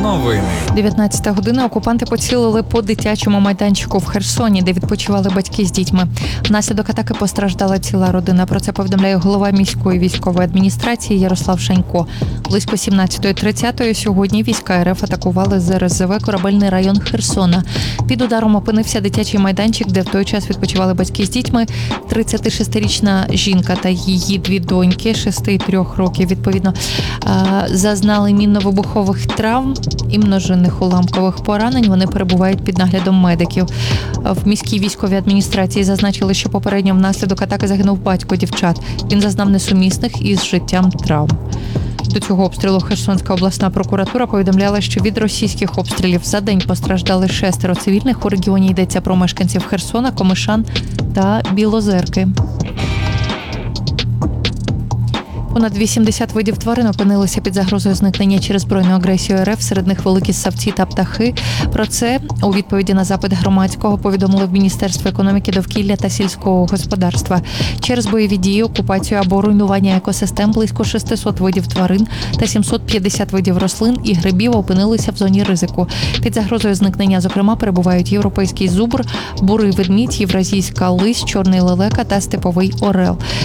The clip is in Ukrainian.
Новини. 19 година. Окупанти поцілили по дитячому майданчику в Херсоні, де відпочивали батьки з дітьми. Внаслідок атаки постраждала ціла родина. Про це повідомляє голова міської військової адміністрації Ярослав Шанько. Близько 17:30 сьогодні війська РФ атакували з РСЗВ корабельний район Херсона. Під ударом опинився дитячий майданчик, де в той час відпочивали батьки з дітьми. 36-річна жінка та її дві доньки, 6 і 3 років, відповідно, зазнали мінно-вибухових травм і множинних уламкових поранень. Вони перебувають під наглядом медиків. В міській військовій адміністрації зазначили, що попередньо внаслідок атаки загинув батько дівчат. Він зазнав несумісних із життям травм. До цього обстрілу Херсонська обласна прокуратура повідомляла, що від російських обстрілів за день постраждали 6 цивільних. У регіоні йдеться про мешканців Херсона, Комишан та Білозерки. Понад 80 видів тварин опинилися під загрозою зникнення через збройну агресію РФ, серед них великі ссавці та птахи. Про це у відповіді на запит громадського повідомили в Міністерстві економіки, довкілля та сільського господарства. Через бойові дії, окупацію або руйнування екосистем близько 600 видів тварин та 750 видів рослин і грибів опинилися в зоні ризику. Під загрозою зникнення, зокрема, перебувають європейський зубр, бурий ведмідь, євразійська лись, чорний лелека та степовий орел.